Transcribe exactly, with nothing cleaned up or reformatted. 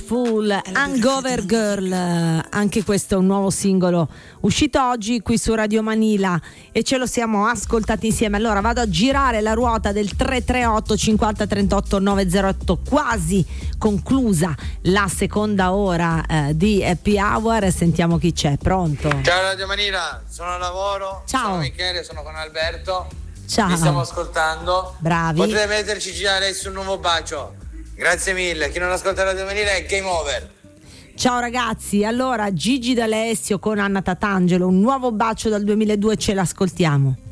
Grateful, Hangover Girl, anche questo è un nuovo singolo uscito oggi qui su Radio Manila e ce lo siamo ascoltati insieme. Allora vado a girare la ruota del tre tre otto cinquanta trentotto novecentotto, quasi conclusa la seconda ora eh, di Happy Hour. Sentiamo chi c'è. Pronto? Ciao Radio Manila, sono a lavoro. Ciao. Sono Michele, sono con Alberto. Ciao. Vi stiamo ascoltando. Bravi. Potete metterci già adesso un nuovo bacio. Grazie mille. Chi non ascolta Radio Manila è game over. Ciao ragazzi, allora Gigi D'Alessio con Anna Tatangelo, un nuovo bacio dal duemiladue, ce l'ascoltiamo.